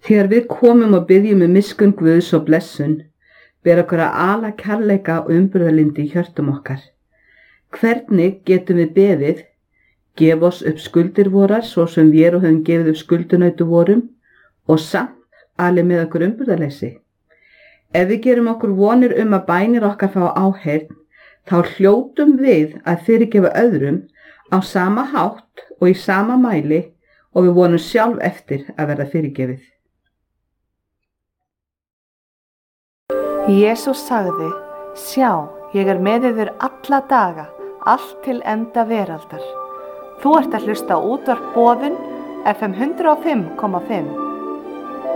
Þegar við komum og biðjum miskunn Guðs og blessun, ber okkur að ala kærleika og umburðarlyndi í hjörtum okkar. Hvernig getum við beðið, gef oss upp skuldir vorar svo sem við og höfum gefið upp skuldunautu vorum og samt ali með okkur umburðarleysi? Ef við gerum okkur vonir að bænir okkar fá áheyrn, þá hljótum við að fyrirgefa öðrum á sama hátt og í sama mæli og við vonum sjálf eftir að verða fyrirgefið. Jesús sagði, sjá, ég með yður alla daga, allt til enda veraldar. Þú ert að hlusta á útvarp Boðun, FM 105,5.